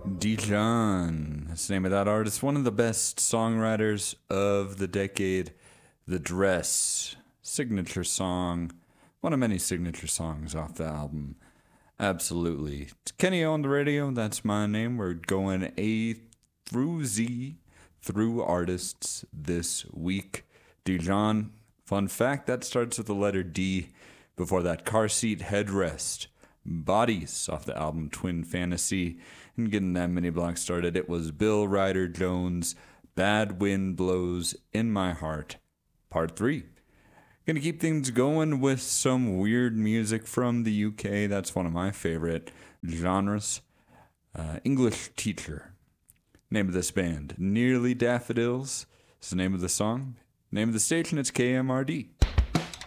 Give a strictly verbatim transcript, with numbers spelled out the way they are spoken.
Dijon. That's the name of that artist. One of the best songwriters of the decade. The Dress. Signature song. One of many signature songs off the album. Absolutely. It's Kenny on the radio. That's my name. We're going A through Z through artists this week. Dijon. Fun fact, that starts with the letter D. Before that, Car Seat Headrest. Bodies off the album Twin Fantasy. And getting that mini block started, it was Bill Ryder Jones, Bad Wind Blows in My Heart, Part three. Gonna keep things going with some weird music from the U K. That's one of my favorite genres. Uh, English Teacher. Name of this band, Nearly Daffodils. Is the name of the song. Name of the station, it's K M R D.